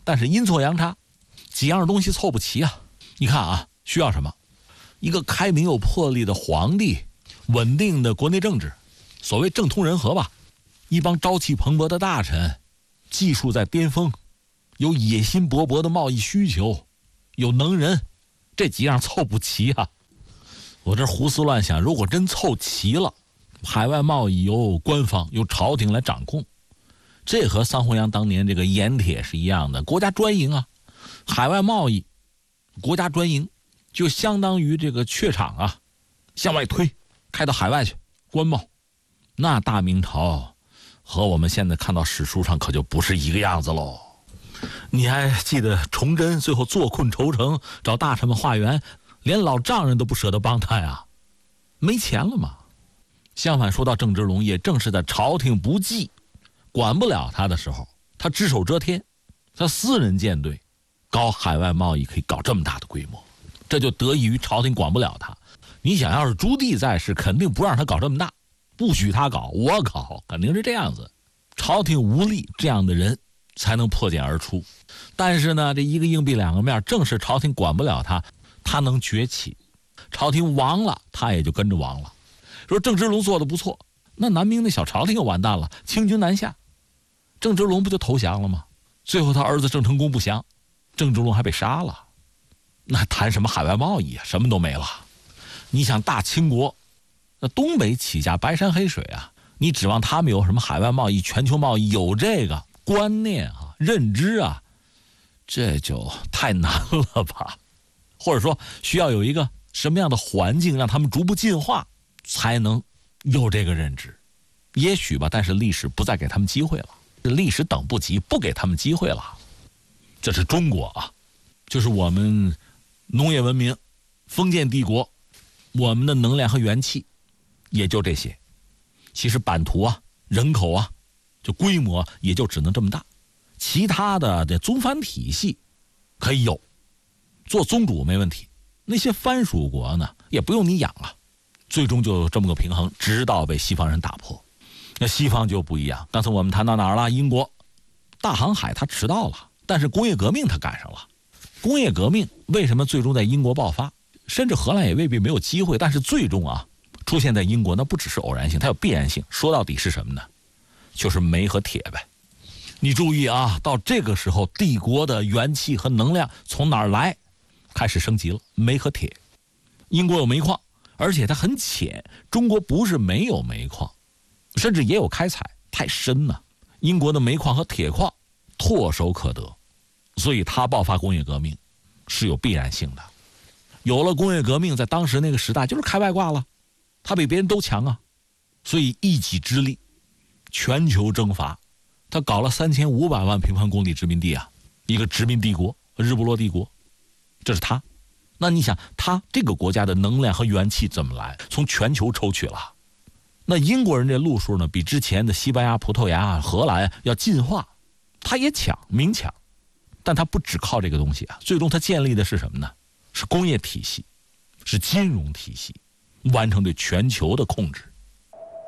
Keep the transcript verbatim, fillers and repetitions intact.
但是阴错阳差，几样东西凑不齐啊。你看啊，需要什么？一个开明有魄力的皇帝，稳定的国内政治，所谓政通人和吧，一帮朝气蓬勃的大臣，技术在巅峰，有野心勃勃的贸易需求，有能人，这几样凑不齐啊。我这胡思乱想，如果真凑齐了，海外贸易由官方由朝廷来掌控，这和桑弘羊当年这个盐铁是一样的，国家专营啊。海外贸易国家专营，就相当于这个榷场啊，向外推，开到海外去，官贸。那大明朝和我们现在看到史书上可就不是一个样子喽。你还记得崇祯最后坐困愁城，找大臣们化缘，连老丈人都不舍得帮他呀，没钱了嘛。相反，说到郑芝龙，也正是在朝廷不济管不了他的时候，他只手遮天，他私人舰队搞海外贸易可以搞这么大的规模，这就得益于朝廷管不了他。你想要是朱棣在世，肯定不让他搞这么大，不许他搞，我搞，肯定是这样子。朝廷无力，这样的人才能破茧而出。但是呢，这一个硬币两个面，正是朝廷管不了他，他能崛起。朝廷亡了，他也就跟着亡了。说郑芝龙做的不错，那南明那小朝廷又完蛋了，清军南下，郑芝龙不就投降了吗？最后他儿子郑成功不降，郑芝龙还被杀了，那谈什么海外贸易啊，什么都没了。你想大清国，那东北起家白山黑水啊，你指望他们有什么海外贸易、全球贸易，有这个观念啊、认知啊，这就太难了吧？或者说需要有一个什么样的环境让他们逐步进化，才能有这个认知？也许吧，但是历史不再给他们机会了，历史等不及，不给他们机会了。这是中国啊，就是我们农业文明、封建帝国，我们的能量和元气也就这些。其实版图啊、人口啊，就规模也就只能这么大。其他的这宗藩体系可以有，做宗主没问题。那些藩属国呢，也不用你养啊。最终就这么个平衡，直到被西方人打破。那西方就不一样，刚才我们谈到哪儿了？英国大航海它迟到了，但是工业革命它赶上了。工业革命为什么最终在英国爆发？甚至荷兰也未必没有机会，但是最终啊出现在英国，那不只是偶然性，它有必然性。说到底是什么呢？就是煤和铁呗。你注意啊，到这个时候帝国的元气和能量从哪儿来？开始升级了，煤和铁。英国有煤矿，而且它很浅，中国不是没有煤矿，甚至也有开采，太深了。英国的煤矿和铁矿唾手可得，所以它爆发工业革命是有必然性的。有了工业革命，在当时那个时代就是开外挂了，它比别人都强啊，所以一己之力全球征伐，他搞了三千五百万平方公里殖民地啊，一个殖民帝国，日不落帝国，这是他。那你想，他这个国家的能量和元气怎么来？从全球抽取了。那英国人这路数呢，比之前的西班牙、葡萄牙、荷兰要进化，他也抢，明抢，但他不只靠这个东西啊。最终他建立的是什么呢？是工业体系，是金融体系，完成对全球的控制。